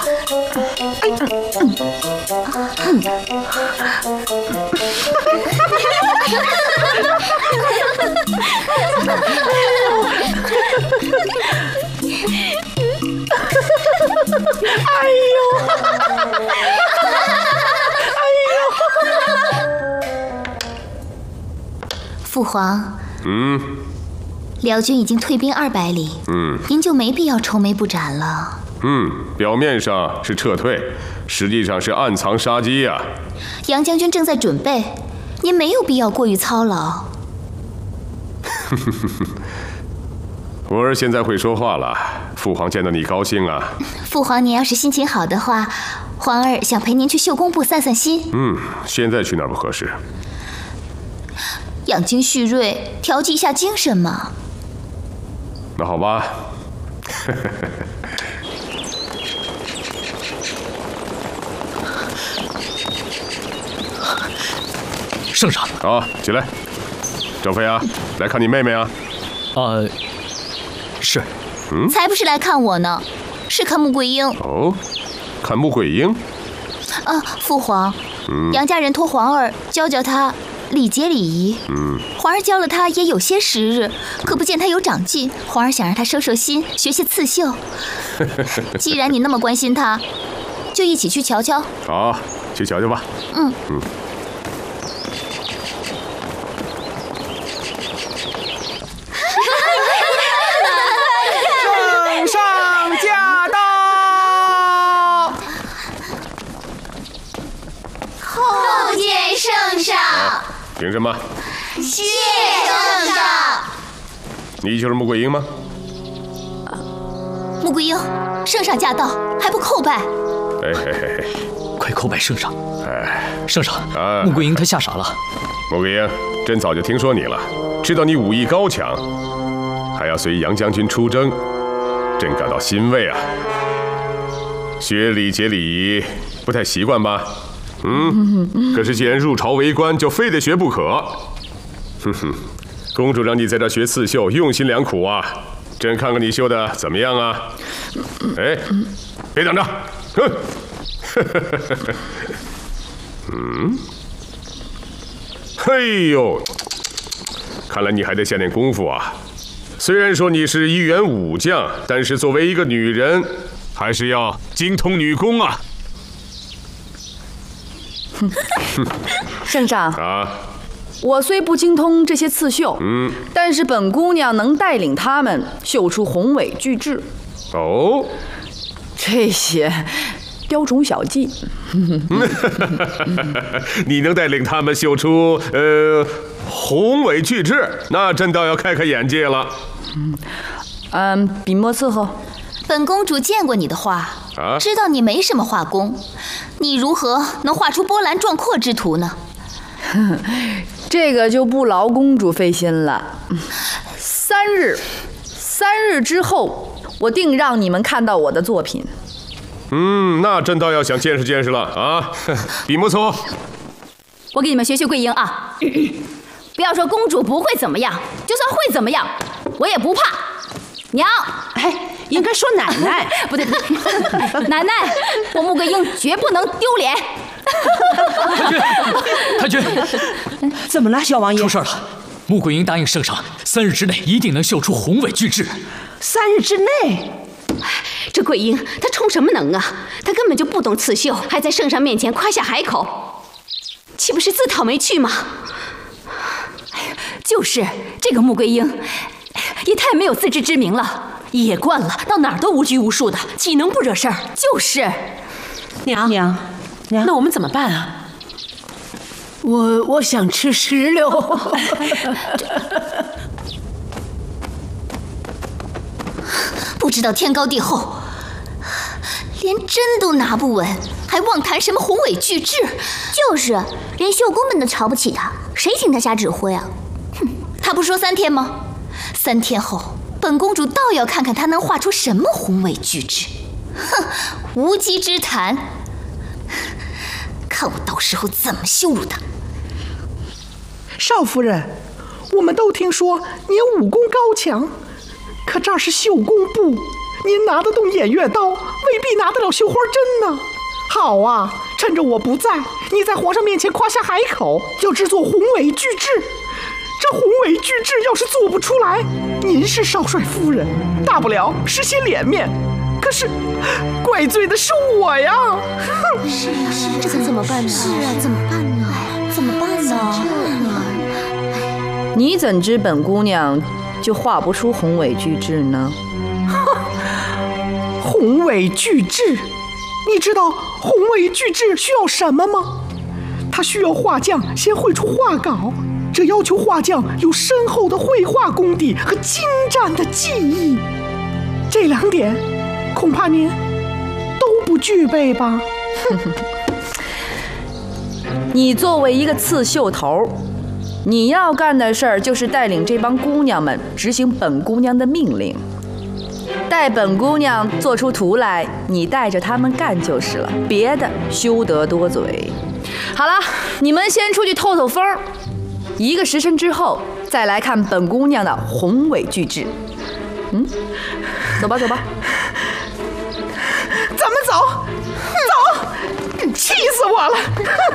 哎呦！ 父皇，辽军已经退兵200里，您就没必要愁眉不展了。 表面上是撤退，实际上是暗藏杀机呀。 杨将军正在准备，您没有必要过于操劳。 我儿现在会说话了，父皇见到你高兴啊。 父皇，您要是心情好的话，皇儿想陪您去绣宫部散散心。 现在去哪儿不合适？ 养精蓄锐，调剂一下精神嘛。 那好吧。 圣上啊，起来。张飞啊，来看你妹妹啊。 是。 才不是来看我呢，是看穆桂英。 哦，看穆桂英。 父皇，杨家人托皇儿教教她礼节礼仪。皇儿教了她也有些时日，可不见她有长进。皇儿想让她收收心，学些刺绣。既然你那么关心她，就一起去瞧瞧。 好，去瞧瞧吧。 圣上驾到！ 叩见圣上。 凭什么？ 谢圣上。 你就是穆桂英吗？ 穆桂英，圣上驾到，还不叩拜？ 快叩拜圣上！圣上， 啊， 穆桂英她吓傻了。 穆桂英，朕早就听说你了，知道你武艺高强，还要随杨将军出征，朕感到欣慰啊。学礼节礼仪不太习惯吧？可是既然入朝为官，就非得学不可。公主让你在这学刺绣，用心良苦啊。朕看看你绣的怎么样啊？别等着，嘿呦，看来你还得下点功夫啊。虽然说你是一员武将，但是作为一个女人，还是要精通女工啊。 圣上啊， 我虽不精通这些刺绣，但是本姑娘能带领他们绣出宏伟巨制。 哦， 这些雕虫小技， 你能带领他们绣出宏伟巨制，那朕倒要开开眼界了。 笔墨伺候。 本公主见过你的画，知道你没什么画工，你如何能画出波澜壮阔之图呢？ 这个就不劳公主费心了。3日之后，我定让你们看到我的作品。 那朕倒要想见识见识了啊！笔墨伺候。 我给你们学桂英啊，不要说公主不会怎么样，就算会怎么样，我也不怕。娘， 应该说奶奶。 不对，奶奶，我穆桂英绝不能丢脸。 太君， 怎么了，小王爷？ 出事了！穆桂英答应圣上，3日之内一定能绣出宏伟巨制。 3日之内？ 这桂英她冲什么能啊？她根本就不懂刺绣，还在圣上面前夸下海口，岂不是自讨没趣吗？就是这个穆桂英，也太没有自知之明了。野惯了，到哪儿都无拘无束的，岂能不惹事儿？就是。 娘， 那我们怎么办啊？ 我想吃石榴。 不知道天高地厚，连针都拿不稳，还妄谈什么宏伟巨制？ 就是，连绣工们都瞧不起他，谁听他瞎指挥啊？ 他不说3天吗？3天后，本公主倒要看看他能画出什么宏伟巨制。无稽之谈，看我到时候怎么羞辱他。 少夫人，我们都听说您武功高强，可这儿是绣工部， 您拿得动偃月刀，未必拿得了绣花针呢。好啊，趁着我不在，你在皇上面前夸下海口，要制作宏伟巨制。这宏伟巨制要是做不出来，您是少帅夫人，大不了失些脸面。可是，怪罪的是我呀！ 是啊，这可怎么办呢？是啊，怎么办呢？怎么办呢？ 你怎知本姑娘就画不出宏伟巨制呢？ 宏伟巨制，你知道宏伟巨制需要什么吗？它需要画匠先绘出画稿，这要求画匠有深厚的绘画功底和精湛的技艺。这2点，恐怕您都不具备吧？ 你作为一个刺绣头，你要干的事儿就是带领这帮姑娘们执行本姑娘的命令，待本姑娘做出图来，你带着她们干就是了，别的休得多嘴。好了，你们先出去透透风，1个时辰之后再来看本姑娘的宏伟巨制。走吧走吧， 咱们走，气死我了！